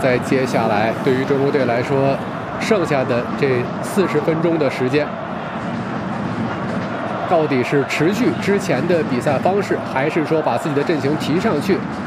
在接下来对于中国队来说，剩下的这40分钟的时间，到底是持续之前的比赛方式，还是说把自己的阵型提上去？